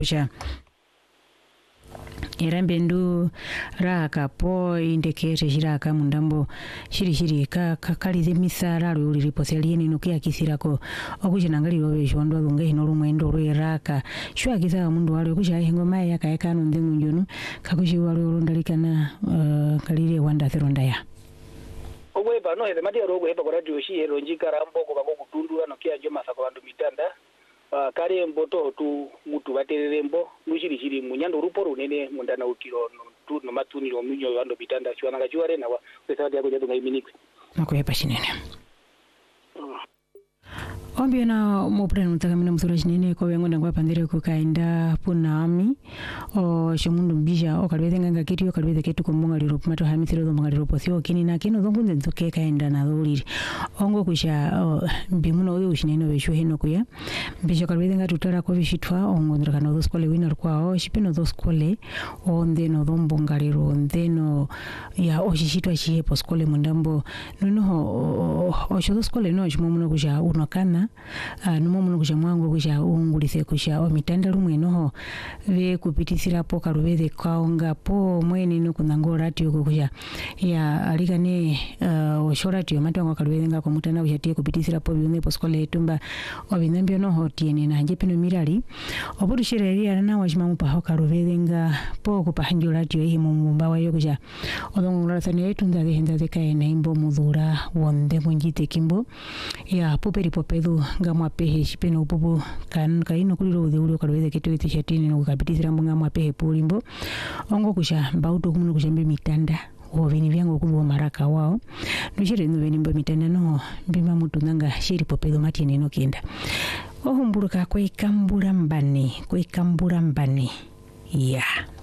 kusha Irambendu raka po indicate shiraka mundambo shiri ka kalize misara ruri poselieni nukia kisirako okuchinangali robe shondwa lunga ino mwendo raka shwa kiza mundu wale kusha hingoma ya kaeka ndengu njonu kakushi wale rundalikana kalire wanda thironda ya ogwe bano hede mati rogwe heba kora joshi eronji karambo ko bakugutundura nokia joma sako bandu mitanda kare mboto tu mutu batererembo nushiri munyando rupo runene mundana ukiro tu no matuni ro munyo bando bitanda chwana gachuare na pesa ya kuja tunga iminiki nakuyepa shinene Ombi na mopre nutaka mina msura shinene kwa wengo ndangwa pandere kukaenda punami o shomundu mbija o kalweze nganga kiti o kalweze ketu kumbonga liro mato hamisiro do mangalo posio kini na kino zongunze nzoke kaenda na doliri ongo kusha mbimuno oyo shinene wesho heno kuya mbija kalweze ngatu tara ko bishitwa ongo ndaka no do skole winner kwao shipeno do skole onde no do mbongaliro ndeno ya oshishitwa chihe po skole mundambo nuno o shodo skole no shimomuno kusha unokana numo muno kusha mwangu kusha ungulise kusha omitanda rumwe noho ve kupitisira po karubeze kaonga po mwene no kunango radio kusha ya alikane oshorati matango karubeze ngako mutana kushatie kupitisira po byone po skole tumba obinambyo noho tiene na nje pino mirali oburushire ri na wajima mupa karubeze nga po kupahanjo radio yi mumba yo kusha odongo rathani etunda de henda de kaena imbo mudura wonde munjite kimbo ya poperi popedu ngamwa pehe shipeno popo kan kaino kuliro udhuri kalweze ketu tishatini no kapitisira mbonga mwa pehe pulimbo ongo kusha mbauto kumuno kushambe mitanda ovini vyango kubo maraka wao nushire nuveni mbo mitanda no mbima mutu nanga shiri popedu matine no kenda ohumburuka kwekambura mbane ya